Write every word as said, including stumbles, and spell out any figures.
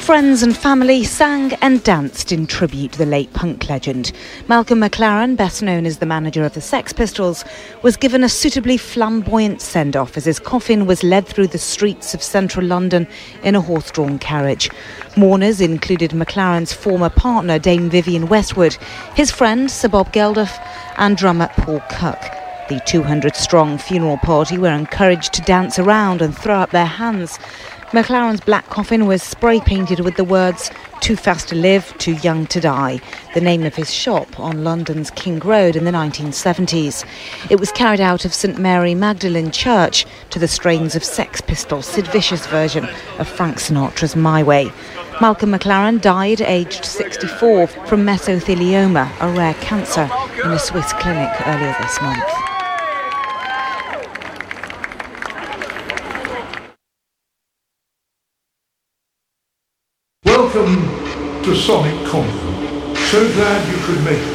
Friends and family sang and danced in tribute to the late punk legend. Malcolm McLaren, best known as the manager of the Sex Pistols, was given a suitably flamboyant send-off as his coffin was led through the streets of central London in a horse-drawn carriage. Mourners included McLaren's former partner, Dame Vivienne Westwood, his friend, Sir Bob Geldof, and drummer Paul Cook. The two hundred strong funeral party were encouraged to dance around and throw up their hands. McLaren's black coffin was spray-painted with the words, "Too fast to live, too young to die," the name of his shop on London's King Road in the nineteen seventies. It was carried out of St Mary Magdalene Church to the strains of Sex Pistols' Sid Vicious version of Frank Sinatra's My Way. Malcolm McLaren died aged sixty-four from mesothelioma, a rare cancer, in a Swiss clinic earlier this month. Welcome to Sonic Convent. So glad you could make it.